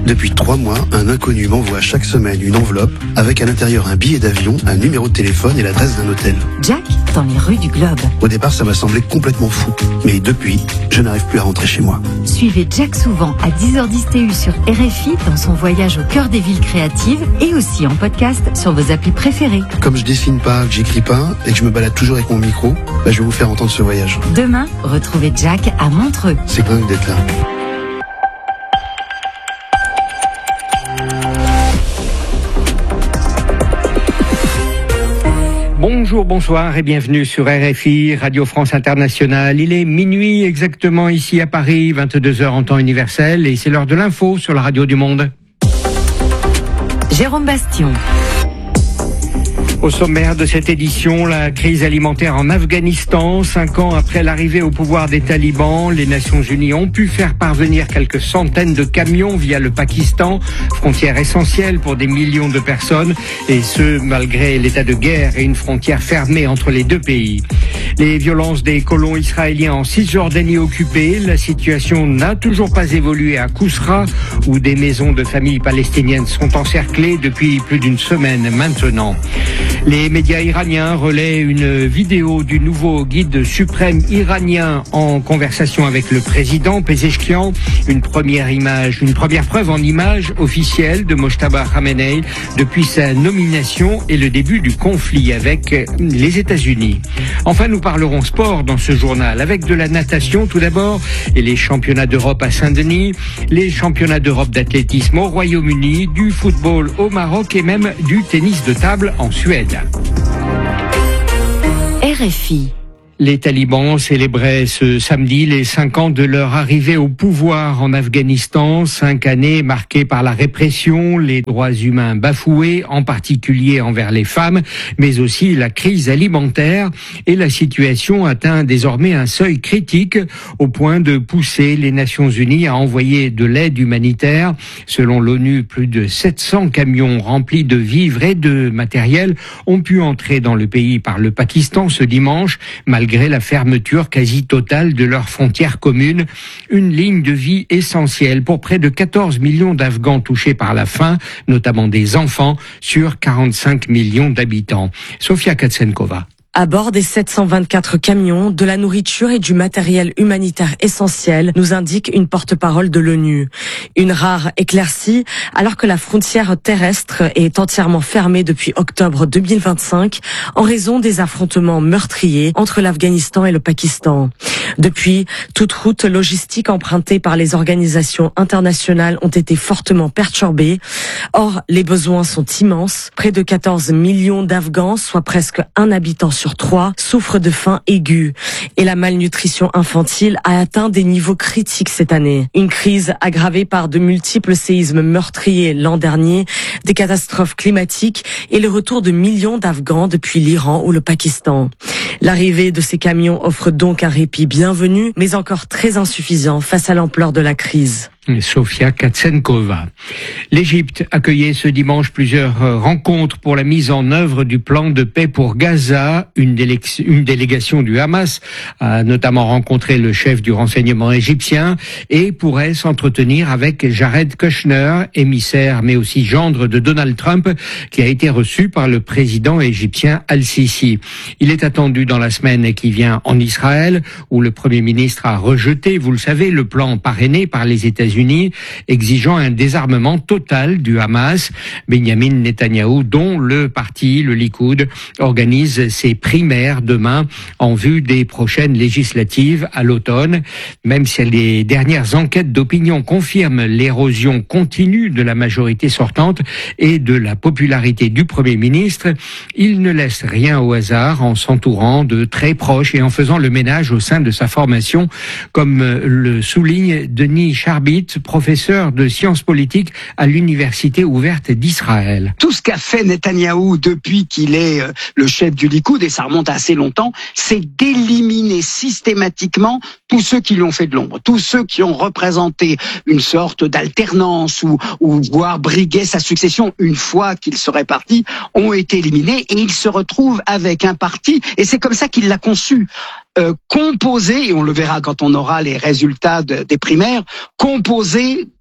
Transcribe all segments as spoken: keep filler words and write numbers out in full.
Depuis trois mois, un inconnu m'envoie chaque semaine une enveloppe avec à l'intérieur un billet d'avion, un numéro de téléphone et l'adresse d'un hôtel. Jack, dans les rues du Globe. Au départ, ça m'a semblé complètement fou. Mais depuis, je n'arrive plus à rentrer chez moi. Suivez Jack souvent à dix heures dix T U sur R F I dans son voyage au cœur des villes créatives et aussi en podcast sur vos applis préférées. Comme je dessine pas, que j'écris pas et que je me balade toujours avec mon micro, bah je vais vous faire entendre ce voyage. Demain, retrouvez Jack à Montreux. C'est dingue d'être là. Bonjour, bonsoir et bienvenue sur R F I, Radio France Internationale. Il est minuit exactement ici à Paris, vingt-deux heures en temps universel et c'est l'heure de l'info sur la radio du monde. Jérôme Bastion. Au sommaire de cette édition, la crise alimentaire en Afghanistan. Cinq ans après l'arrivée au pouvoir des talibans, les Nations Unies ont pu faire parvenir quelques centaines de camions via le Pakistan, frontière essentielle pour des millions de personnes, et ce, malgré l'état de guerre et une frontière fermée entre les deux pays. Les violences des colons israéliens en Cisjordanie occupée, la situation n'a toujours pas évolué à Kousra, où des maisons de familles palestiniennes sont encerclées depuis plus d'une semaine maintenant. Les médias iraniens relaient une vidéo du nouveau guide suprême iranien en conversation avec le président Pezeshkian, une première image, une première preuve en image officielle de Mojtaba Khamenei depuis sa nomination et le début du conflit avec les États-Unis. Enfin, nous parlerons sport dans ce journal avec de la natation tout d'abord et les championnats d'Europe à Saint-Denis, les championnats d'Europe d'athlétisme au Royaume-Uni, du football au Maroc et même du tennis de table en Suède. R F I. Les talibans célébraient ce samedi les cinq ans de leur arrivée au pouvoir en Afghanistan, cinq années marquées par la répression, les droits humains bafoués, en particulier envers les femmes, mais aussi la crise alimentaire, et la situation atteint désormais un seuil critique au point de pousser les Nations Unies à envoyer de l'aide humanitaire. Selon l'ONU, plus de sept cents camions remplis de vivres et de matériel ont pu entrer dans le pays par le Pakistan ce dimanche, malgré malgré la fermeture quasi totale de leurs frontières communes, une ligne de vie essentielle pour près de quatorze millions d'Afghans touchés par la faim, notamment des enfants, sur quarante-cinq millions d'habitants. Sofia Katsenkova. À bord des sept cent vingt-quatre camions, de la nourriture et du matériel humanitaire essentiel, nous indique une porte-parole de l'ONU. Une rare éclaircie, alors que la frontière terrestre est entièrement fermée depuis octobre deux mille vingt-cinq en raison des affrontements meurtriers entre l'Afghanistan et le Pakistan. Depuis, toute route logistique empruntée par les organisations internationales ont été fortement perturbées. Or, les besoins sont immenses. Près de quatorze millions d'Afghans, soit presque un habitant sur trois, souffrent de faim aiguë. Et la malnutrition infantile a atteint des niveaux critiques cette année. Une crise aggravée par de multiples séismes meurtriers l'an dernier, des catastrophes climatiques et le retour de millions d'Afghans depuis l'Iran ou le Pakistan. L'arrivée de ces camions offre donc un répit bienvenu, mais encore très insuffisant face à l'ampleur de la crise. Sofia Katsenkova. L'Égypte accueillait ce dimanche plusieurs rencontres pour la mise en œuvre du plan de paix pour Gaza. Une, délé- une délégation du Hamas a notamment rencontré le chef du renseignement égyptien et pourrait s'entretenir avec Jared Kushner, émissaire mais aussi gendre de Donald Trump, qui a été reçu par le président égyptien Al-Sisi. Il est attendu dans la semaine qui vient en Israël, où le Premier ministre a rejeté, vous le savez, le plan parrainé par les États-Unis Unis, exigeant un désarmement total du Hamas. Benjamin Netanyahou, dont le parti, le Likoud, organise ses primaires demain en vue des prochaines législatives à l'automne. Même si les dernières enquêtes d'opinion confirment l'érosion continue de la majorité sortante et de la popularité du Premier ministre, il ne laisse rien au hasard en s'entourant de très proches et en faisant le ménage au sein de sa formation, comme le souligne Denis Charbit, professeur de sciences politiques à l'Université ouverte d'Israël. Tout ce qu'a fait Netanyahou depuis qu'il est le chef du Likoud, et ça remonte à assez longtemps, c'est d'éliminer systématiquement tous ceux qui lui ont fait de l'ombre, tous ceux qui ont représenté une sorte d'alternance ou, ou voire brigué sa succession une fois qu'il serait parti, ont été éliminés et il se retrouve avec un parti, et c'est comme ça qu'il l'a conçu. Euh, composé, et on le verra quand on aura les résultats de, des primaires, composé de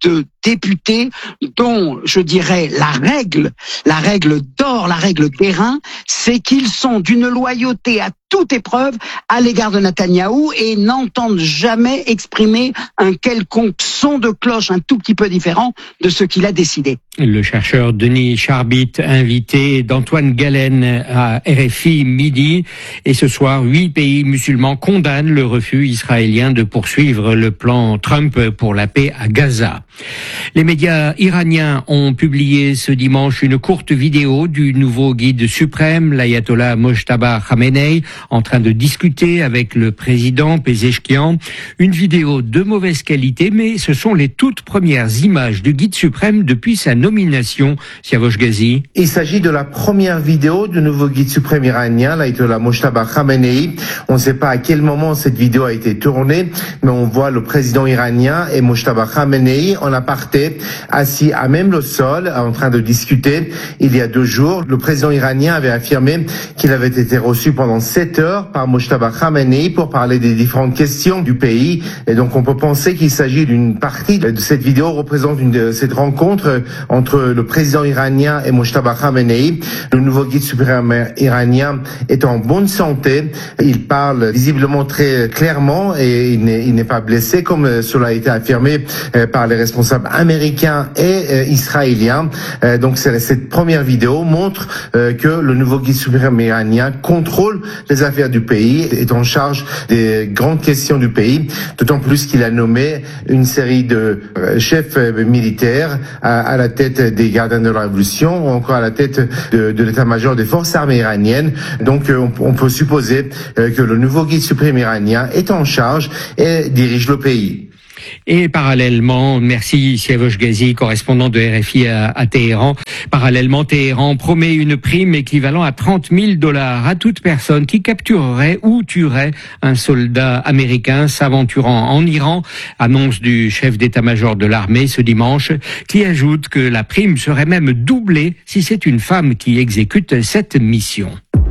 députés dont, je dirais, la règle, la règle d'or, la règle d'airain, c'est qu'ils sont d'une loyauté à toute épreuve à l'égard de Netanyahou et n'entendent jamais exprimer un quelconque son de cloche un tout petit peu différent de ce qu'il a décidé. Le chercheur Denis Charbit, invité d'Antoine Galen à R F I midi. Et ce soir, huit pays musulmans condamnent le refus israélien de poursuivre le plan Trump pour la paix à Gaza. Les médias iraniens ont publié ce dimanche une courte vidéo du nouveau guide suprême, l'ayatollah Mojtaba Khamenei, en train de discuter avec le président Pezeshkian. Une vidéo de mauvaise qualité, mais ce sont les toutes premières images du guide suprême depuis sa nomination. Siavosh Ghazi. Il s'agit de la première vidéo du nouveau guide suprême iranien, l'ayatollah Mojtaba Khamenei. On ne sait pas à quel moment cette vidéo a été tournée, mais on voit le président iranien et Mojtaba Khamenei en aparté, assis à même le sol, en train de discuter. Il y a deux jours, le président iranien avait affirmé qu'il avait été reçu pendant sept heures par Mojtaba Khamenei pour parler des différentes questions du pays. Et donc on peut penser qu'il s'agit d'une partie de cette vidéo représente une de cette rencontre entre le président iranien et Mojtaba Khamenei. Le nouveau guide suprême iranien est en bonne santé. Il parle visiblement très clairement et il n'est, il n'est pas blessé comme cela a été affirmé par les responsables américains et israéliens. Donc cette première vidéo montre que le nouveau guide suprême iranien contrôle les affaires du pays, est en charge des grandes questions du pays, d'autant plus qu'il a nommé une série de chefs militaires à, à la tête des gardiens de la révolution ou encore à la tête de, de l'état-major des forces armées iraniennes. Donc on, on peut supposer que le nouveau guide suprême iranien est en charge et dirige le pays. Et parallèlement, merci Siavosh Ghazi, correspondant de R F I à, à Téhéran. Parallèlement, Téhéran promet une prime équivalent à trente mille dollars à toute personne qui capturerait ou tuerait un soldat américain s'aventurant en Iran. Annonce du chef d'état-major de l'armée ce dimanche, qui ajoute que la prime serait même doublée si c'est une femme qui exécute cette mission.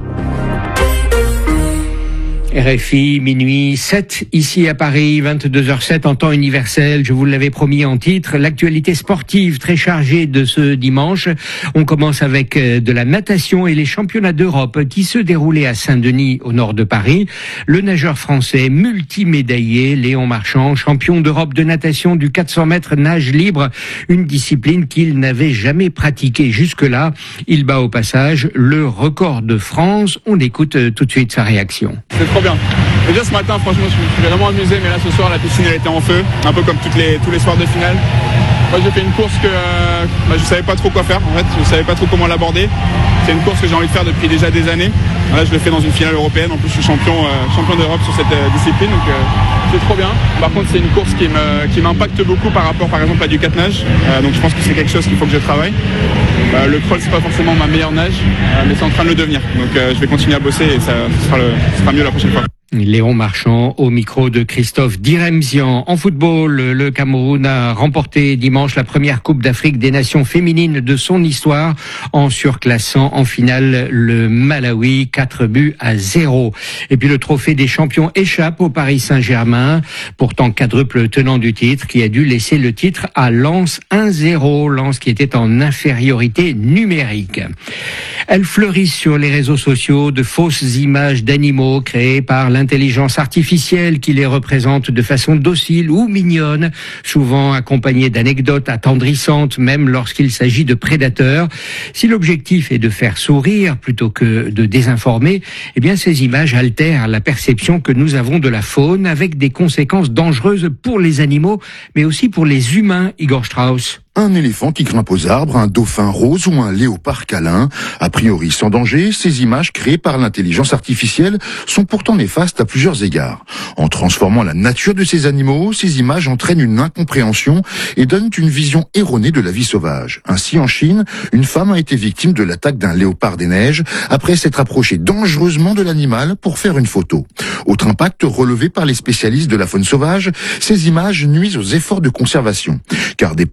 R F I, minuit sept, ici à Paris, vingt-deux heures sept en temps universel. Je vous l'avais promis en titre, l'actualité sportive très chargée de ce dimanche. On commence avec de la natation et les championnats d'Europe qui se déroulaient à Saint-Denis, au nord de Paris. Le nageur français multimédaillé, Léon Marchand, champion d'Europe de natation du quatre cents mètres nage libre, une discipline qu'il n'avait jamais pratiquée jusque-là. Il bat au passage le record de France. On écoute tout de suite sa réaction. C'est trop bien. Déjà ce matin, franchement, je me suis vraiment amusé, mais là ce soir, la piscine elle était en feu, un peu comme toutes les, tous les soirs de finale. Moi j'ai fait une course que euh, bah, je savais pas trop quoi faire, en fait, je savais pas trop comment l'aborder. C'est une course que j'ai envie de faire depuis déjà des années. Là je le fais dans une finale européenne, en plus je suis champion, euh, champion d'Europe sur cette euh, discipline, donc euh, c'est trop bien. Par contre c'est une course qui, me, qui m'impacte beaucoup par rapport par exemple à du quatre nage, euh, donc je pense que c'est quelque chose qu'il faut que je travaille. Euh, le crawl c'est pas forcément ma meilleure nage, euh, mais c'est en train de le devenir, donc euh, je vais continuer à bosser et ça, ça, sera, le, ça sera mieux la prochaine fois. Léon Marchand au micro de Christophe Diremzian. En football, le Cameroun a remporté dimanche la première Coupe d'Afrique des Nations féminines de son histoire en surclassant en finale le Malawi quatre buts à zéro. Et puis le trophée des champions échappe au Paris Saint-Germain, pourtant quadruple tenant du titre, qui a dû laisser le titre à Lens un zéro. Lens qui était en infériorité numérique. Elles fleurissent sur les réseaux sociaux de fausses images d'animaux créées par l'intelligence artificielle qui les représente de façon docile ou mignonne, souvent accompagnées d'anecdotes attendrissantes, même lorsqu'il s'agit de prédateurs. Si l'objectif est de faire sourire plutôt que de désinformer, eh bien ces images altèrent la perception que nous avons de la faune avec des conséquences dangereuses pour les animaux, mais aussi pour les humains, Igor Strauss. Un éléphant qui grimpe aux arbres, un dauphin rose ou un léopard câlin. A priori sans danger, ces images créées par l'intelligence artificielle sont pourtant néfastes à plusieurs égards. En transformant la nature de ces animaux, ces images entraînent une incompréhension et donnent une vision erronée de la vie sauvage. Ainsi, en Chine, une femme a été victime de l'attaque d'un léopard des neiges après s'être approchée dangereusement de l'animal pour faire une photo. Autre impact relevé par les spécialistes de la faune sauvage, ces images nuisent aux efforts de conservation. Car dépeindre des bêtes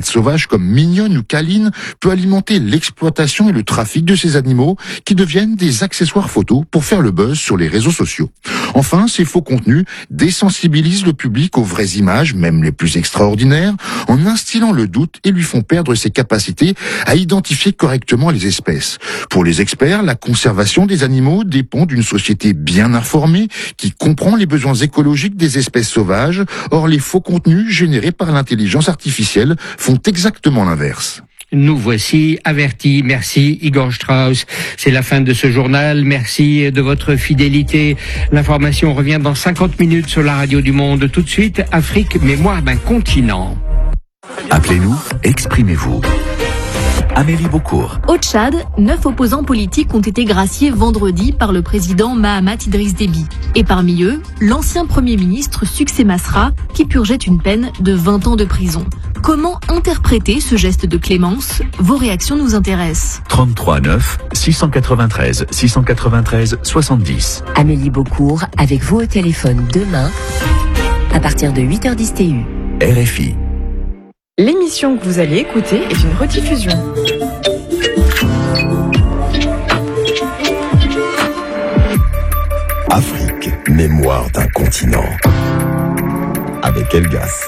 bêtes sauvages comme mignonne ou câline peut alimenter l'exploitation et le trafic de ces animaux qui deviennent des accessoires photos pour faire le buzz sur les réseaux sociaux. Enfin, ces faux contenus désensibilisent le public aux vraies images, même les plus extraordinaires, en instillant le doute et lui font perdre ses capacités à identifier correctement les espèces. Pour les experts, la conservation des animaux dépend d'une société bien informée qui comprend les besoins écologiques des espèces sauvages. Or, les faux contenus générés par l'intelligence artificielle font exactement l'inverse. Nous voici avertis. Merci Igor Strauss. C'est la fin de ce journal. Merci de votre fidélité. L'information revient dans cinquante minutes sur la radio du Monde. Tout de suite, Afrique, mémoire d'un continent. Appelez-nous, exprimez-vous. Amélie Beaucourt. Au Tchad, neuf opposants politiques ont été graciés vendredi par le président Mahamat Idriss Déby. Et parmi eux, l'ancien Premier ministre Succès Masra, qui purgeait une peine de vingt ans de prison. Comment interpréter ce geste de clémence? Vos réactions nous intéressent. trente-trois neuf, six cent quatre-vingt-treize, six cent quatre-vingt-treize, soixante-dix. Amélie Beaucourt, avec vous au téléphone demain, à partir de huit heures dix T U. R F I. L'émission que vous allez écouter est une rediffusion. Afrique, mémoire d'un continent. Avec Elgas.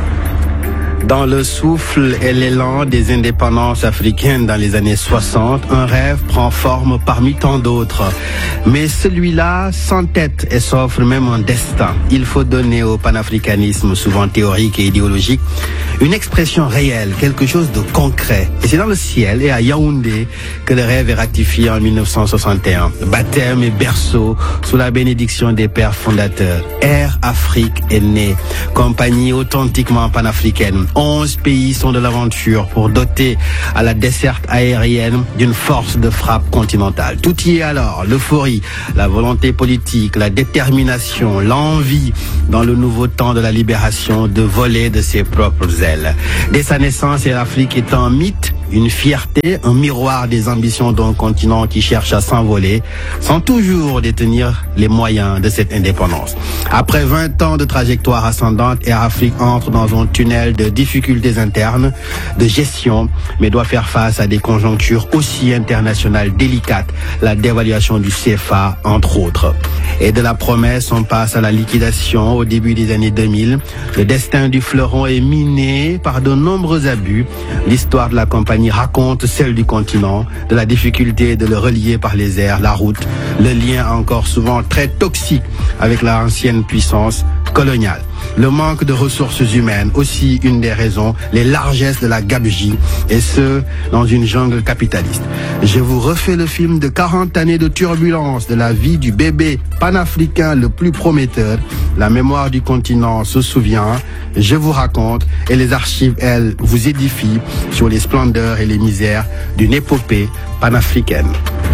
Dans le souffle et l'élan des indépendances africaines dans les années soixante, un rêve prend forme parmi tant d'autres. Mais celui-là s'entête et s'offre même un destin. Il faut donner au panafricanisme, souvent théorique et idéologique, une expression réelle, quelque chose de concret. Et c'est dans le ciel et à Yaoundé que le rêve est ratifié en mille neuf cent soixante et un. Baptême et berceau sous la bénédiction des pères fondateurs. Air Afrique est née, compagnie authentiquement panafricaine. Onze pays sont de l'aventure pour doter à la desserte aérienne d'une force de frappe continentale. Tout y est alors, l'euphorie, la volonté politique, la détermination, l'envie dans le nouveau temps de la libération de voler de ses propres ailes. Dès sa naissance, l'Afrique est un mythe, une fierté, un miroir des ambitions d'un continent qui cherche à s'envoler sans toujours détenir les moyens de cette indépendance. Après vingt ans de trajectoire ascendante, Air Afrique entre dans un tunnel de difficultés internes, de gestion, mais doit faire face à des conjonctures aussi internationales délicates, la dévaluation du C F A entre autres. Et de la promesse, on passe à la liquidation au début des années deux mille. Le destin du fleuron est miné par de nombreux abus. L'histoire de la compagnie raconte celle du continent, de la difficulté de le relier par les airs, la route, le lien encore souvent très toxique avec la ancienne puissance coloniale. Le manque de ressources humaines, aussi une des raisons, les largesses de la gabegie, et ce, dans une jungle capitaliste. Je vous refais le film de quarante années de turbulence de la vie du bébé panafricain le plus prometteur. La mémoire du continent se souvient, je vous raconte, et les archives, elles, vous édifient sur les splendeurs et les misères d'une épopée panafricaine.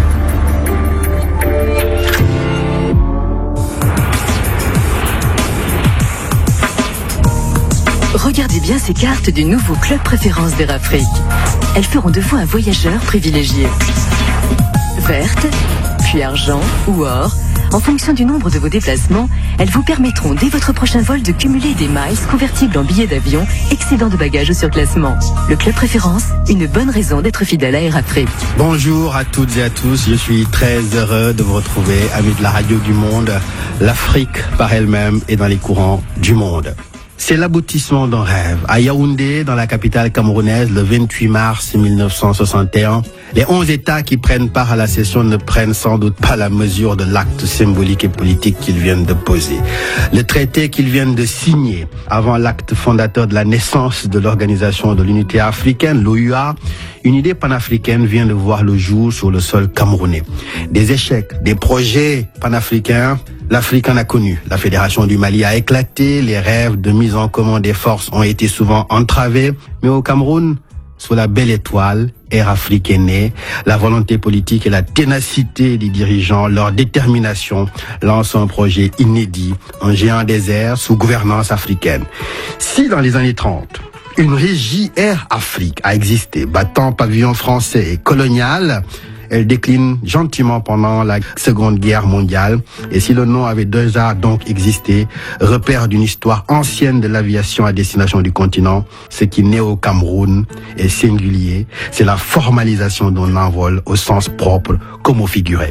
Regardez bien ces cartes du nouveau club préférence d'Air Afrique. Elles feront de vous un voyageur privilégié. Verte, puis argent ou or, en fonction du nombre de vos déplacements, elles vous permettront dès votre prochain vol de cumuler des miles convertibles en billets d'avion, excédent de bagages au surclassement. Le club préférence, une bonne raison d'être fidèle à Air Afrique. Bonjour à toutes et à tous, je suis très heureux de vous retrouver, amis de la radio du monde. L'Afrique par elle-même est dans les courants du monde. C'est l'aboutissement d'un rêve. À Yaoundé, dans la capitale camerounaise, le vingt-huit mars mille neuf cent soixante et un, les onze États qui prennent part à la session ne prennent sans doute pas la mesure de l'acte symbolique et politique qu'ils viennent de poser. Le traité qu'ils viennent de signer avant l'acte fondateur de la naissance de l'Organisation de l'Unité africaine, l'O U A, une idée panafricaine vient de voir le jour sur le sol camerounais. Des échecs, des projets panafricains, l'Afrique en a connu. La Fédération du Mali a éclaté, les rêves de mise en commun des forces ont été souvent entravés, mais au Cameroun, sous la belle étoile, Air Afrique est née, la volonté politique et la ténacité des dirigeants, leur détermination lancent un projet inédit, un géant des airs sous gouvernance africaine. Si dans les années trente, une régie Air Afrique a existé, battant pavillon français et colonial, Elle décline gentiment pendant la Seconde Guerre mondiale. Et si le nom avait déjà donc existé, repère d'une histoire ancienne de l'aviation à destination du continent, ce qui naît au Cameroun est singulier. C'est la formalisation d'un envol au sens propre comme au figuré.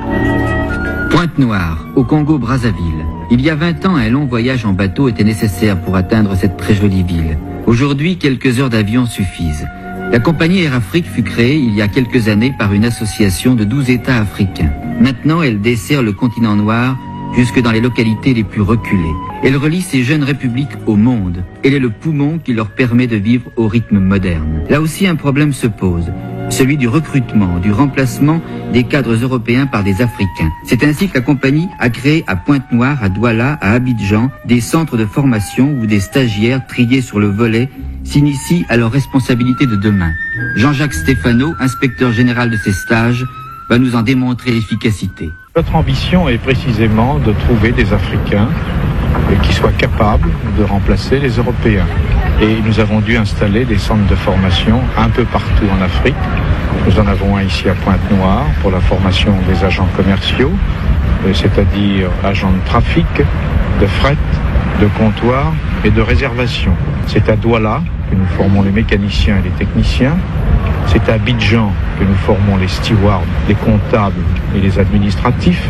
Pointe-Noire, au Congo-Brazzaville. Il y a vingt ans, un long voyage en bateau était nécessaire pour atteindre cette très jolie ville. Aujourd'hui, quelques heures d'avion suffisent. La compagnie Air Afrique fut créée il y a quelques années par une association de douze États africains. Maintenant, elle dessert le continent noir jusque dans les localités les plus reculées. Elle relie ces jeunes républiques au monde. Elle est le poumon qui leur permet de vivre au rythme moderne. Là aussi, un problème se pose, celui du recrutement, du remplacement des cadres européens par des Africains. C'est ainsi que la compagnie a créé à Pointe-Noire, à Douala, à Abidjan, des centres de formation où des stagiaires triés sur le volet s'initient à leurs responsabilités de demain. Jean-Jacques Stéphano, inspecteur général de ces stages, va nous en démontrer l'efficacité. Notre ambition est précisément de trouver des Africains qui soient capables de remplacer les Européens. Et nous avons dû installer des centres de formation un peu partout en Afrique. Nous en avons un ici à Pointe-Noire pour la formation des agents commerciaux, c'est-à-dire agents de trafic, de fret, de comptoir et de réservation. C'est à Douala que nous formons les mécaniciens et les techniciens. C'est à Abidjan que nous formons les stewards, les comptables et les administratifs.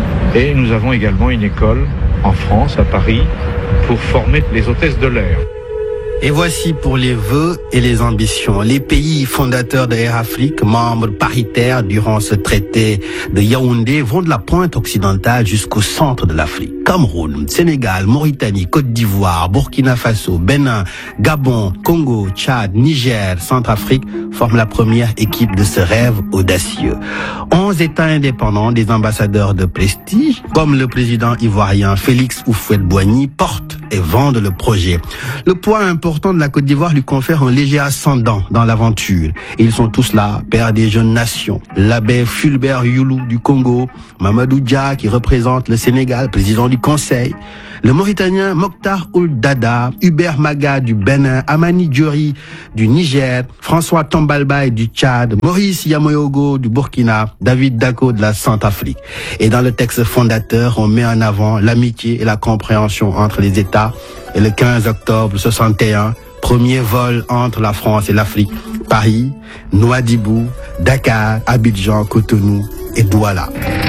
Et nous avons également une école en France, à Paris, pour former les hôtesses de l'air. Et voici pour les vœux et les ambitions. Les pays fondateurs de Air Afrique, membres paritaires durant ce traité de Yaoundé, vont de la pointe occidentale jusqu'au centre de l'Afrique. Cameroun, Sénégal, Mauritanie, Côte d'Ivoire, Burkina Faso, Bénin, Gabon, Congo, Tchad, Niger, Centrafrique forment la première équipe de ce rêve audacieux. Onze États indépendants, des ambassadeurs de prestige, comme le président ivoirien Félix Houphouët-Boigny, portent et vendent le projet. Le poids important de la Côte d'Ivoire lui confère un léger ascendant dans l'aventure. Ils sont tous là, pères des jeunes nations. L'abbé Fulbert Youlou du Congo, Mamadou Dia qui représente le Sénégal, président du Conseil, le Mauritanien Mokhtar Ould Dada, Hubert Maga du Bénin, Amani Diori du Niger, François Tombalbaye du Tchad, Maurice Yamoyogo du Burkina, David Dako de la Centrafrique. Et dans le texte fondateur, on met en avant l'amitié et la compréhension entre les États. Et le quinze octobre soixante et un, premier vol entre la France et l'Afrique. Paris, Nouadhibou, Dakar, Abidjan, Cotonou et Douala.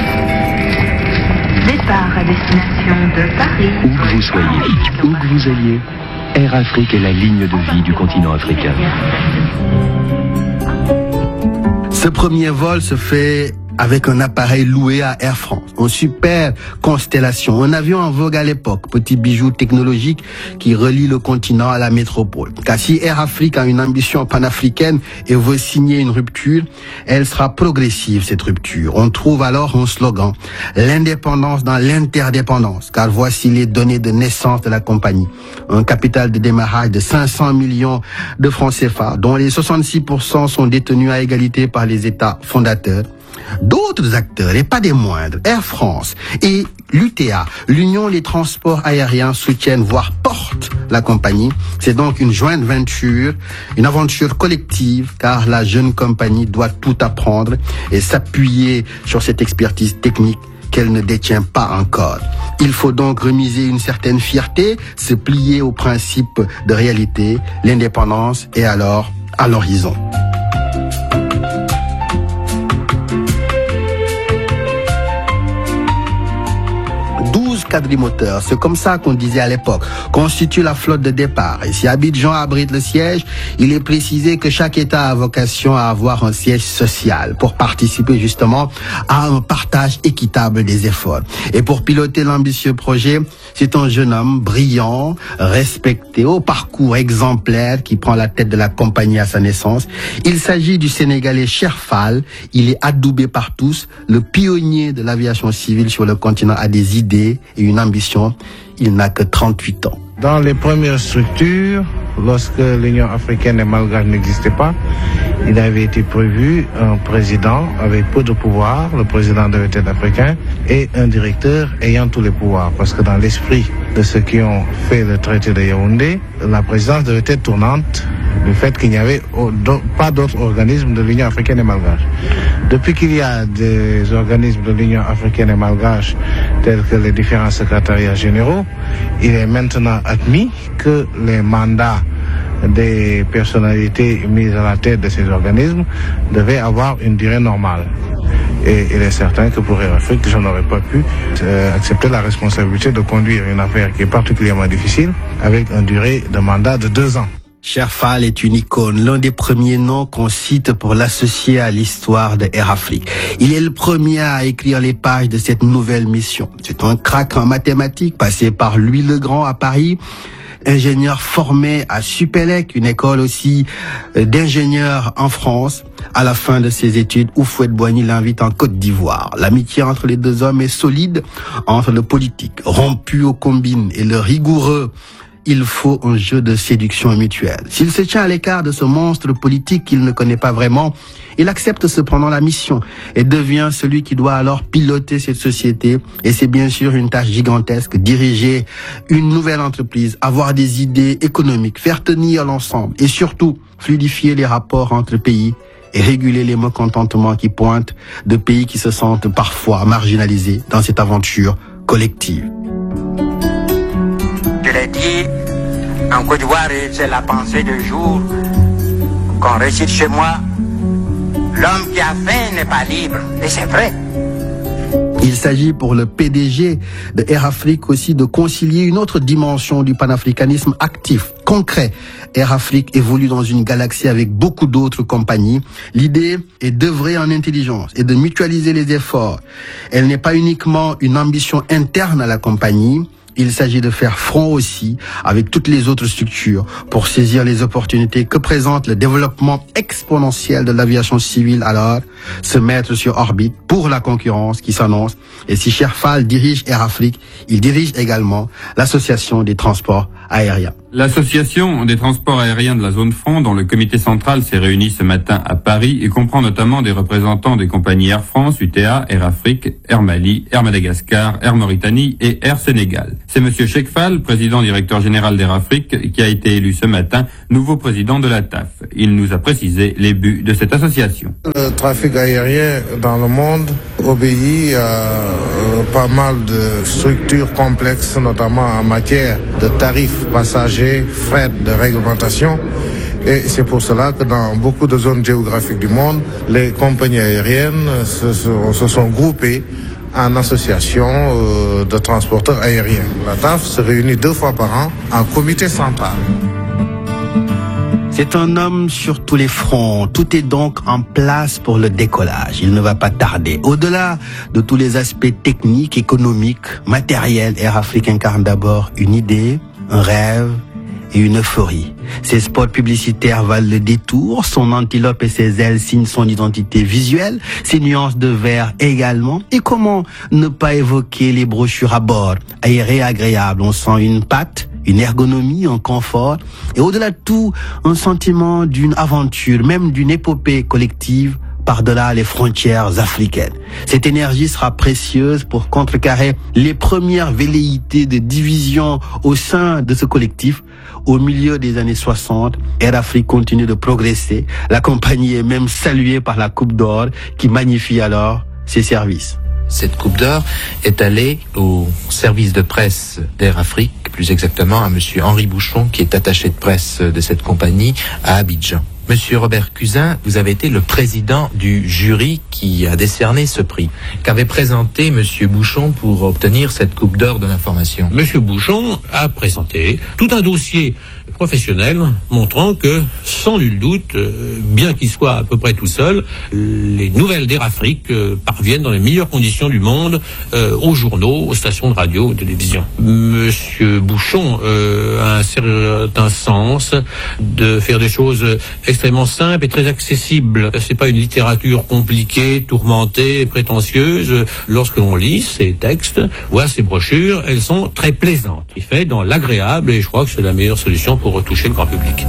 Départ à destination de Paris. Où que vous soyez, où que vous alliez, Air Afrique est la ligne de vie du continent africain. Ce premier vol se fait avec un appareil loué à Air France, un super Constellation, un avion en vogue à l'époque, petit bijou technologique qui relie le continent à la métropole. Car si Air Afrique a une ambition panafricaine et veut signer une rupture, elle sera progressive, cette rupture. On trouve alors un slogan, l'indépendance dans l'interdépendance, car voici les données de naissance de la compagnie. Un capital de démarrage de cinq cents millions de francs C F A, dont les soixante-six pour cent sont détenus à égalité par les États fondateurs. D'autres acteurs, et pas des moindres, Air France et l'U T A, l'Union des transports aériens, soutiennent, voire portent la compagnie. C'est donc une joint venture, une aventure collective, car la jeune compagnie doit tout apprendre et s'appuyer sur cette expertise technique qu'elle ne détient pas encore. Il faut donc remiser une certaine fierté, se plier au principe de réalité, l'indépendance est alors à l'horizon. Quadrimoteurs, c'est comme ça qu'on disait à l'époque, constitue la flotte de départ. Et si Abidjan abrite le siège, il est précisé que chaque État a vocation à avoir un siège social pour participer justement à un partage équitable des efforts. Et pour piloter l'ambitieux projet, c'est un jeune homme brillant, respecté, au parcours exemplaire qui prend la tête de la compagnie à sa naissance. Il s'agit du Sénégalais Cherfal. Il est adoubé par tous. Le pionnier de l'aviation civile sur le continent a des idées et une ambition. Il n'a que trente-huit ans. Dans les premières structures, lorsque l'Union africaine et malgache n'existait pas, il avait été prévu un président avec peu de pouvoir, le président devait être africain, et un directeur ayant tous les pouvoirs. Parce que dans l'esprit de ceux qui ont fait le traité de Yaoundé, la présidence devait être tournante du fait qu'il n'y avait pas d'autres organismes de l'Union africaine et malgache. Depuis qu'il y a des organismes de l'Union africaine et malgache, tels que les différents secrétariats généraux, il est maintenant admis que les mandats des personnalités mises à la tête de ces organismes devaient avoir une durée normale. Et il est certain que pour Air Afrique, je n'aurais pas pu euh, accepter la responsabilité de conduire une affaire qui est particulièrement difficile avec une durée de mandat de deux ans. Sherfal est une icône, l'un des premiers noms qu'on cite pour l'associer à l'histoire de Air Afrique. Il est le premier à écrire les pages de cette nouvelle mission. C'est un crack en mathématiques, passé par Louis le Grand à Paris, ingénieur formé à Supélec, une école aussi d'ingénieurs en France. À la fin de ses études, Houphouët-Boigny l'invite en Côte d'Ivoire. L'amitié entre les deux hommes est solide, entre le politique rompu aux combines et le rigoureux. Il faut un jeu de séduction mutuelle. S'il se tient à l'écart de ce monstre politique qu'il ne connaît pas vraiment, il accepte cependant la mission et devient celui qui doit alors piloter cette société. Et c'est bien sûr une tâche gigantesque, diriger une nouvelle entreprise, avoir des idées économiques, faire tenir l'ensemble et surtout fluidifier les rapports entre pays et réguler les mécontentements qui pointent de pays qui se sentent parfois marginalisés dans cette aventure collective. Je l'ai dit, en Côte d'Ivoire, c'est la pensée du jour qu'on récite chez moi. L'homme qui a faim n'est pas libre, et c'est vrai. Il s'agit pour le P D G de Air Afrique aussi de concilier une autre dimension du panafricanisme actif, concret. Air Afrique évolue dans une galaxie avec beaucoup d'autres compagnies. L'idée est d'œuvrer en intelligence et de mutualiser les efforts. Elle n'est pas uniquement une ambition interne à la compagnie. Il s'agit de faire front aussi avec toutes les autres structures pour saisir les opportunités que présente le développement exponentiel de l'aviation civile, alors se mettre sur orbite pour la concurrence qui s'annonce. Et si Sherfal dirige Air Afrique, il dirige également l'Association des transports aériens. L'association des transports aériens de la zone franc, dont le comité central s'est réuni ce matin à Paris et comprend notamment des représentants des compagnies Air France, U T A, Air Afrique, Air Mali, Air Madagascar, Air Mauritanie et Air Sénégal. C'est Monsieur Chekfal, président directeur général d'Air Afrique, qui a été élu ce matin nouveau président de la T A F. Il nous a précisé les buts de cette association. Le trafic aérien dans le monde obéit à euh, pas mal de structures complexes, notamment en matière de tarifs passagers, frais de réglementation. Et c'est pour cela que dans beaucoup de zones géographiques du monde, les compagnies aériennes se sont, se sont groupées en association euh, de transporteurs aériens. La T A F se réunit deux fois par an en comité central. C'est un homme sur tous les fronts. Tout est donc en place pour le décollage. Il ne va pas tarder. Au-delà de tous les aspects techniques, économiques, matériels, Air Afrique incarne d'abord une idée, un rêve et une euphorie. Ses spots publicitaires valent le détour, son antilope et ses ailes signent son identité visuelle, ses nuances de vert également. Et comment ne pas évoquer les brochures à bord? Aéré, agréable, on sent une patte, une ergonomie, un confort, et au-delà de tout, un sentiment d'une aventure, même d'une épopée collective, par-delà les frontières africaines. Cette énergie sera précieuse pour contrecarrer les premières velléités de division au sein de ce collectif. Au milieu des années soixante, Air Afrique continue de progresser. La compagnie est même saluée par la Coupe d'Or qui magnifie alors ses services. Cette Coupe d'Or est allée au service de presse d'Air Afrique, plus exactement à monsieur Henri Bouchon, qui est attaché de presse de cette compagnie à Abidjan. Monsieur Robert Cusin, vous avez été le président du jury qui a décerné ce prix. Qu'avait présenté Monsieur Bouchon pour obtenir cette Coupe d'Or de l'information? Monsieur Bouchon a présenté tout un dossier professionnel montrant que, sans nul doute, euh, bien qu'il soit à peu près tout seul, les nouvelles d'Air Afrique euh, parviennent dans les meilleures conditions du monde euh, aux journaux, aux stations de radio, aux télévisions. Monsieur Bouchon euh, a un certain sens de faire des choses extrêmement simples et très accessibles. C'est pas une littérature compliquée, tourmentée, prétentieuse. Lorsque l'on lit ces textes, voire ces brochures, elles sont très plaisantes. Il fait dans l'agréable et je crois que c'est la meilleure solution pour retoucher le grand public.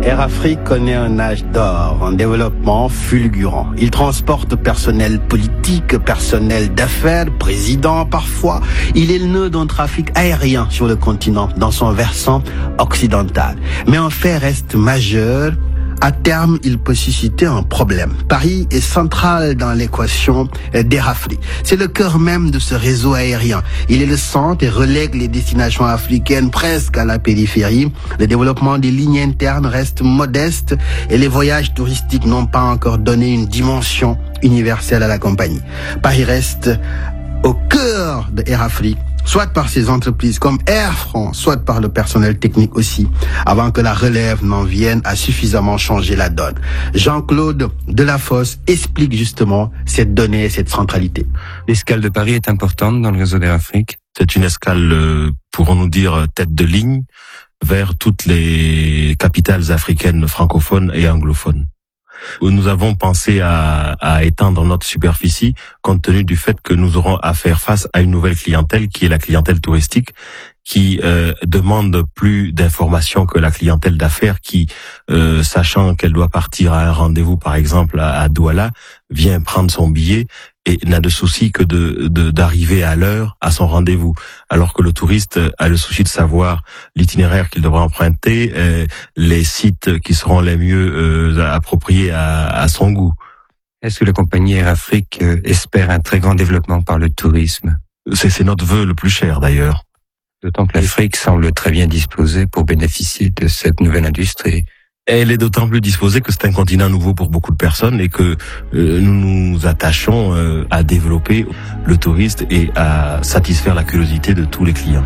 Air Afrique connaît un âge d'or, un développement fulgurant. Il transporte personnel politique, personnel d'affaires, président parfois. Il est le nœud d'un trafic aérien sur le continent, dans son versant occidental. Mais un fait reste majeur. À terme, il peut susciter un problème. Paris est central dans l'équation d'Air Afrique. C'est le cœur même de ce réseau aérien. Il est le centre et relègue les destinations africaines presque à la périphérie. Le développement des lignes internes reste modeste et les voyages touristiques n'ont pas encore donné une dimension universelle à la compagnie. Paris reste au cœur de Air Afrique, soit par ses entreprises comme Air France, soit par le personnel technique aussi, avant que la relève n'en vienne à suffisamment changer la donne. Jean-Claude Delafosse explique justement cette donnée et cette centralité. L'escale de Paris est importante dans le réseau d'Air Afrique. C'est une escale, euh, pourrons-nous dire, tête de ligne vers toutes les capitales africaines francophones et anglophones. Nous avons pensé à, à étendre notre superficie compte tenu du fait que nous aurons à faire face à une nouvelle clientèle qui est la clientèle touristique, qui euh, demande plus d'informations que la clientèle d'affaires qui, euh, sachant qu'elle doit partir à un rendez-vous par exemple à, à Douala, vient prendre son billet et n'a de souci que de, de d'arriver à l'heure à son rendez-vous, alors que le touriste a le souci de savoir l'itinéraire qu'il devra emprunter, euh, les sites qui seront les mieux euh, appropriés à, à son goût. Est-ce que la compagnie Air Afrique euh, espère un très grand développement par le tourisme? C'est, c'est notre vœu le plus cher d'ailleurs. D'autant que l'Afrique semble très bien disposée pour bénéficier de cette nouvelle industrie. Elle est d'autant plus disposée que c'est un continent nouveau pour beaucoup de personnes et que euh, nous nous attachons euh, à développer le touriste et à satisfaire la curiosité de tous les clients.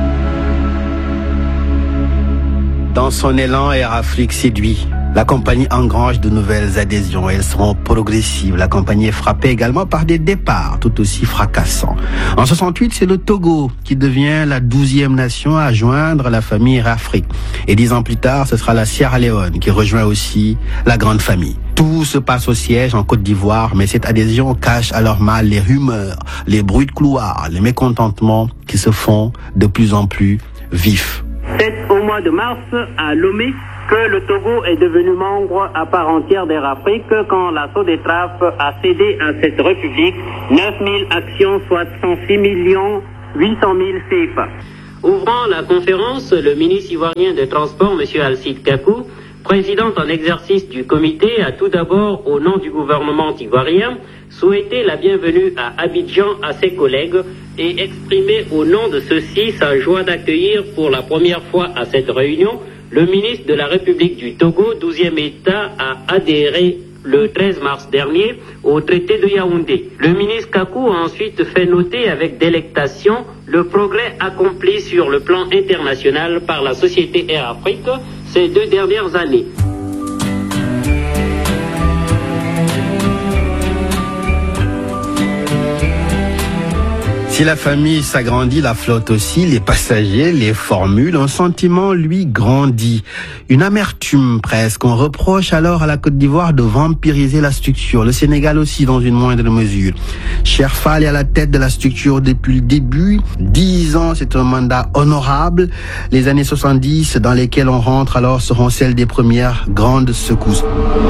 Dans son élan, Air Afrique séduit. La compagnie engrange de nouvelles adhésions. Elles seront progressives. La compagnie est frappée également par des départs tout aussi fracassants. En soixante-huit, c'est le Togo qui devient la douzième nation à joindre la famille Air Afrique. Et dix ans plus tard, ce sera la Sierra Leone qui rejoint aussi la grande famille. Tout se passe au siège en Côte d'Ivoire, mais cette adhésion cache alors mal les rumeurs, les bruits de couloir, les mécontentements qui se font de plus en plus vifs. C'est au mois de mars à Lomé que le Togo est devenu membre à part entière d'Air Afrique quand la SODETRAF a cédé à cette république neuf mille actions, soit cent six millions huit cent mille C F A. Ouvrant la conférence, le ministre ivoirien des Transports, M. Alcide Kakou, président en exercice du comité, a tout d'abord, au nom du gouvernement ivoirien, souhaité la bienvenue à Abidjan à ses collègues et exprimé au nom de ceux-ci sa joie d'accueillir pour la première fois à cette réunion le ministre de la République du Togo, douzième État, a adhéré le treize mars dernier au traité de Yaoundé. Le ministre Kakou a ensuite fait noter avec délectation le progrès accompli sur le plan international par la société Air Afrique ces deux dernières années. Si la famille s'agrandit, la flotte aussi, les passagers, les formules, un sentiment, lui, grandit. Une amertume presque. On reproche alors à la Côte d'Ivoire de vampiriser la structure. Le Sénégal aussi, dans une moindre mesure. Cherfal est à la tête de la structure depuis le début. Dix ans, c'est un mandat honorable. Les années soixante-dix, dans lesquelles on rentre alors, seront celles des premières grandes secousses.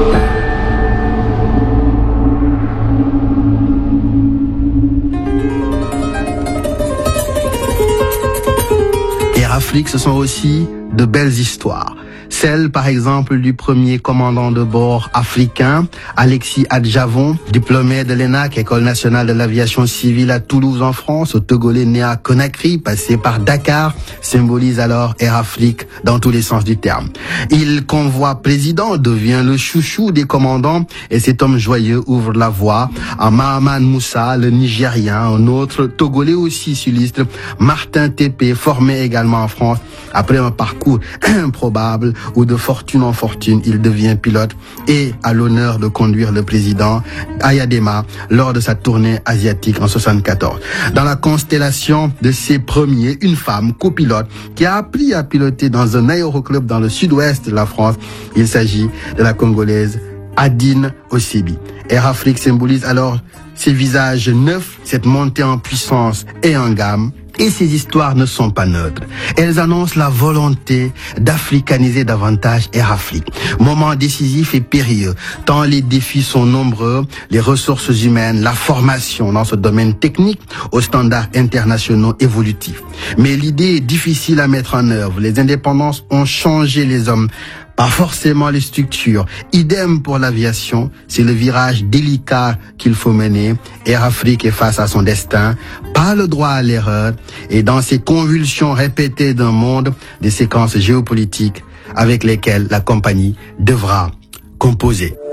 Afrique, ce sont aussi de belles histoires. Celle, par exemple, du premier commandant de bord africain, Alexis Adjavon, diplômé de l'E N A C, École nationale de l'aviation civile à Toulouse en France, au Togolais né à Conakry, passé par Dakar, symbolise alors Air Afrique dans tous les sens du terme. Il convoie président, devient le chouchou des commandants, et cet homme joyeux ouvre la voie à Mahaman Moussa, le Nigérien, un autre Togolais aussi silistre, Martin Tépé, formé également en France, après un parcours improbable où de fortune en fortune, il devient pilote et a l'honneur de conduire le président Ayadema lors de sa tournée asiatique en soixante-quatorze. Dans la constellation de ses premiers, une femme copilote qui a appris à piloter dans un aéroclub dans le sud-ouest de la France. Il s'agit de la Congolaise Adine Osebi. Air Afrique symbolise alors ces visages neufs, cette montée en puissance et en gamme Et ces histoires ne sont pas neutres. Elles annoncent la volonté d'africaniser davantage Air Afrique. Moment décisif et périlleux, tant les défis sont nombreux, les ressources humaines, la formation dans ce domaine technique aux standards internationaux évolutifs. Mais l'idée est difficile à mettre en œuvre. Les indépendances ont changé les hommes, pas forcément les structures. Idem pour l'aviation, c'est le virage délicat qu'il faut mener. Air Afrique est face à son destin, pas le droit à l'erreur, et dans ces convulsions répétées d'un monde, des séquences géopolitiques avec lesquelles la compagnie devra composer.